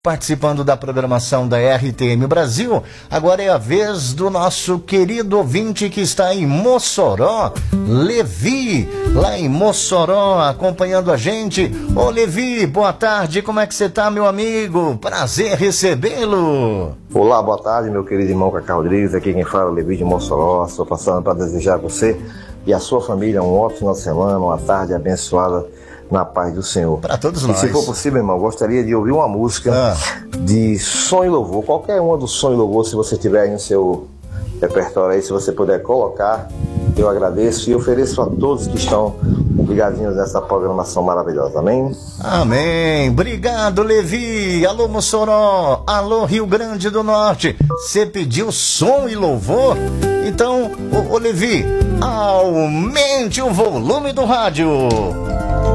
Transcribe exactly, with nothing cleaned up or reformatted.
Participando da programação da R T M Brasil, agora é a vez do nosso querido ouvinte que está em Mossoró, Levi, lá em Mossoró, acompanhando a gente. Ô Levi, boa tarde, como é que você tá, meu amigo? Prazer recebê-lo. Olá, boa tarde, meu querido irmão Cacá Rodrigues, aqui quem fala é o Levi de Mossoró. Estou passando para desejar a você e a sua família um ótimo final de semana, uma tarde abençoada na paz do Senhor. Para todos e nós. Se for possível, irmão, gostaria de ouvir uma música ah. de som e louvor, qualquer uma do som e louvor, se você tiver aí no seu repertório aí, se você puder colocar, eu agradeço e ofereço a todos que estão ligadinhos nessa programação maravilhosa, amém? Amém, obrigado Levi, alô Mossoró, alô Rio Grande do Norte, você pediu som e louvor? Então, ô, ô Levi, aumente o volume do rádio.